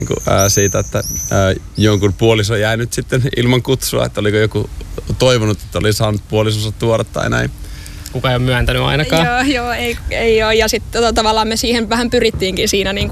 siitä, että jonkun puoliso jäi nyt sitten ilman kutsua, että oliko joku toivonut, että oli saanut puolisonsa tuoda tai näin. Kuka ei ole myöntänyt ainakaan? Joo, ei ole. Ja sitten tavallaan me siihen vähän pyrittiinkin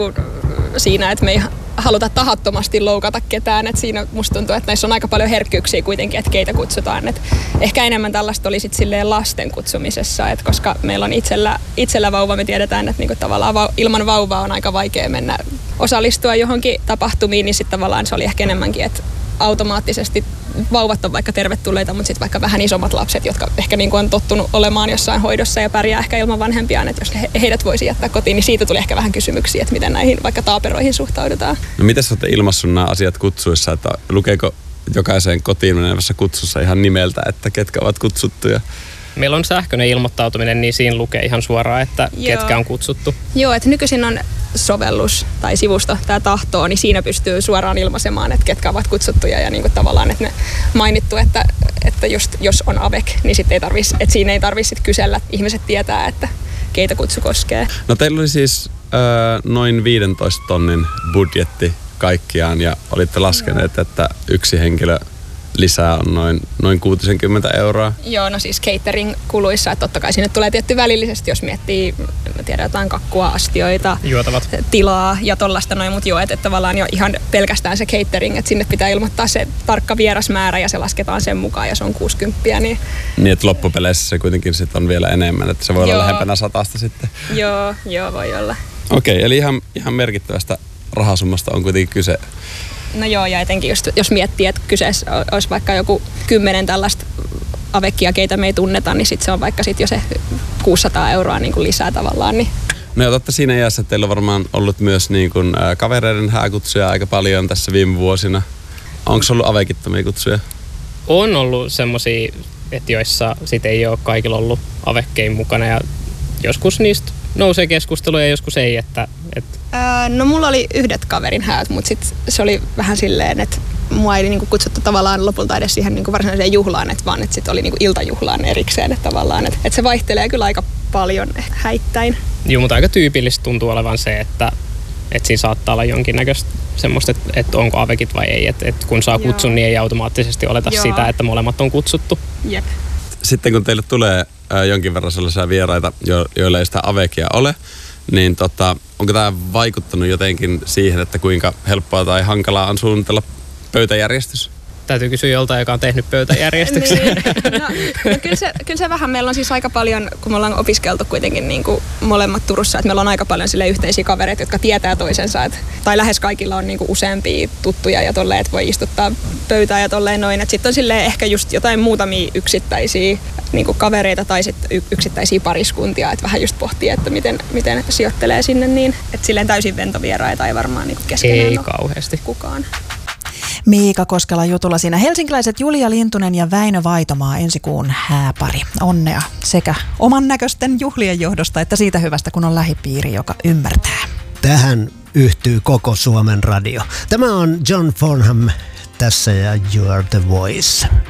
siinä, että me ei haluta tahattomasti loukata ketään. Et siinä musta tuntuu, että näissä on aika paljon herkkyyksiä kuitenkin, että keitä kutsutaan. Et ehkä enemmän tällaista oli sitten silleen lasten kutsumisessa, että koska meillä on itsellä vauva, me tiedetään, että niinku tavallaan ilman vauvaa on aika vaikea mennä osallistua johonkin tapahtumiin, niin sitten tavallaan se oli ehkä enemmänkin, että automaattisesti vauvat on vaikka tervetulleita, mutta sitten vaikka vähän isommat lapset, jotka ehkä niin kuin on tottunut olemaan jossain hoidossa ja pärjää ehkä ilman vanhempiaan, että jos heidät voisi jättää kotiin, niin siitä tuli ehkä vähän kysymyksiä, että miten näihin vaikka taaperoihin suhtaudutaan. No miten sä olette ilmaissut nämä asiat kutsuissa, että lukeeko jokaiseen kotiin menevässä kutsussa ihan nimeltä, että ketkä ovat kutsuttuja? Meillä on sähköinen ilmoittautuminen, niin siinä lukee ihan suoraan, että ketkä on kutsuttu. Joo, että nykyisin on sovellus tai sivusto, tämä tahtoo, niin siinä pystyy suoraan ilmaisemaan, että ketkä ovat kutsuttuja ja niin kuin tavallaan, että ne mainittu, että just jos on AVEC, niin sit ei tarvitse, että siinä ei tarvitse kysellä, ihmiset tietää, että keitä kutsu koskee. No teillä oli siis noin 15 tonnin budjetti kaikkiaan ja olitte laskeneet, että yksi henkilö lisää on noin 60 €. Joo, no siis catering-kuluissa, että totta kai sinne tulee tietty välillisesti, jos miettii, jotain kakkua, astioita, juotavat, tilaa ja tollaista noin, mutta joo, että tavallaan jo ihan pelkästään se catering, että sinne pitää ilmoittaa se tarkka vierasmäärä ja se lasketaan sen mukaan ja se on 60. Niin että loppupeleissä se kuitenkin sit on vielä enemmän, että se voi olla lähempänä 100 sitten. Joo, voi olla. Okei, eli ihan merkittävästä rahasummasta on kuitenkin kyse. No joo, ja etenkin jos miettii, että kyseessä olisi vaikka joku 10 tällaista avekia, keitä me ei tunneta, niin sitten se on vaikka sit jo se 600 € niin kuin lisää tavallaan. Niin. No ja totta siinä iässä, että teillä on varmaan ollut myös niin kuin, kavereiden hääkutsuja aika paljon tässä viime vuosina. Onko ollut avekittomia kutsuja? On ollut semmosia, että joissa sit ei ole kaikilla ollut avekkein mukana ja joskus niistä nousee keskustelua ja joskus ei, No mulla oli yhdet kaverin häät, mutta sit se oli vähän silleen, että mua ei niinku kutsuttu tavallaan lopulta edes siihen niinku varsinaiseen juhlaan, vaan että sit oli niinku iltajuhlaan erikseen, että tavallaan, että se vaihtelee kyllä aika paljon häittäin. Joo, mutta aika tyypillistä tuntuu olevan se, että siinä saattaa olla jonkinnäköistä semmoista, että onko avekit vai ei, että kun saa kutsun, niin ei automaattisesti oleta sitä, että molemmat on kutsuttu. Jep. Sitten kun teille tulee jonkin verran sellaisia vieraita, joilla ei sitä avekia ole, niin onko tämä vaikuttanut jotenkin siihen, että kuinka helppoa tai hankalaa on suunnitella pöytäjärjestys? Täytyy kysyä joltain, joka on tehnyt pöytäjärjestyksen. No kyllä se vähän, meillä on siis aika paljon, kun me ollaan opiskeltu kuitenkin niin kuin molemmat Turussa, että meillä on aika paljon sille yhteisiä kavereita, jotka tietää toisensa, tai lähes kaikilla on niin kuin useampia tuttuja ja tolleen, että voi istuttaa pöytää ja tolleen noin. Sitten on silleen ehkä just jotain muutamia yksittäisiä niin kuin kavereita tai sitten yksittäisiä pariskuntia, että vähän just pohtii, että miten sijoittelee sinne niin, että silleen täysin ventovieraita ei varmaan niin kuin keskenään ei kauheasti kukaan. Miika Koskela jutulla siinä. Helsinkiläiset Julia Lintunen ja Väinö Vaitomaa ensi kuun hääpari. Onnea sekä oman näköisten juhlien johdosta että siitä hyvästä, kun on lähipiiri, joka ymmärtää. Tähän yhtyy koko Suomen radio. Tämä on John Farnham tässä ja You Are The Voice.